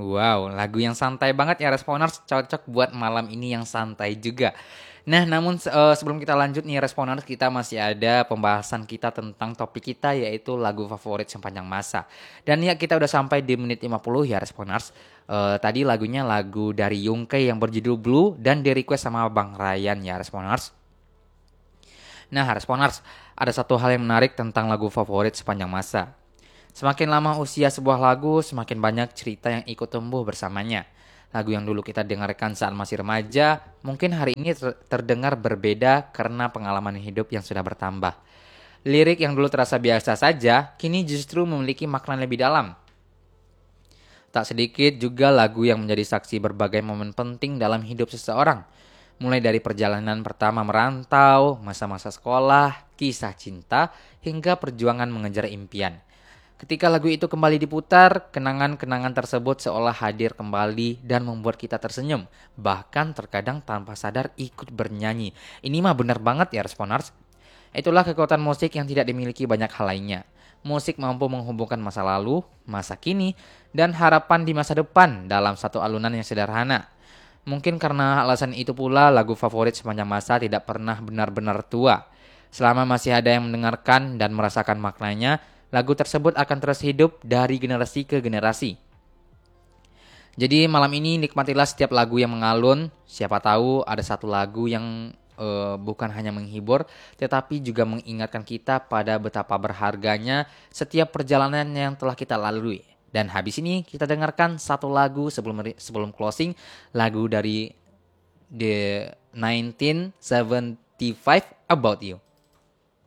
Wow, lagu yang santai banget ya Responers, cocok buat malam ini yang santai juga. Nah, namun sebelum kita lanjut nih Responers, kita masih ada pembahasan kita tentang topik kita yaitu lagu favorit sepanjang masa. Dan ya kita udah sampai di menit 50 ya Responers. Tadi lagunya lagu dari Yungke yang berjudul Blue dan di request sama Bang Ryan ya Responers. Nah, Responers, ada satu hal yang menarik tentang lagu favorit sepanjang masa. Semakin lama usia sebuah lagu, semakin banyak cerita yang ikut tumbuh bersamanya. Lagu yang dulu kita dengarkan saat masih remaja, mungkin hari ini terdengar berbeda karena pengalaman hidup yang sudah bertambah. Lirik yang dulu terasa biasa saja, kini justru memiliki makna lebih dalam. Tak sedikit juga lagu yang menjadi saksi berbagai momen penting dalam hidup seseorang. Mulai dari perjalanan pertama merantau, masa-masa sekolah, kisah cinta, hingga perjuangan mengejar impian. Ketika lagu itu kembali diputar, kenangan-kenangan tersebut seolah hadir kembali dan membuat kita tersenyum. Bahkan terkadang tanpa sadar ikut bernyanyi. Ini mah benar banget ya Responers. Itulah kekuatan musik yang tidak dimiliki banyak hal lainnya. Musik mampu menghubungkan masa lalu, masa kini, dan harapan di masa depan dalam satu alunan yang sederhana. Mungkin karena alasan itu pula lagu favorit sepanjang masa tidak pernah benar-benar tua. Selama masih ada yang mendengarkan dan merasakan maknanya, lagu tersebut akan terus hidup dari generasi ke generasi. Jadi malam ini nikmatilah setiap lagu yang mengalun. Siapa tahu ada satu lagu yang bukan hanya menghibur, tetapi juga mengingatkan kita pada betapa berharganya setiap perjalanan yang telah kita lalui. Dan habis ini kita dengarkan satu lagu sebelum closing, lagu dari The 1975 About You.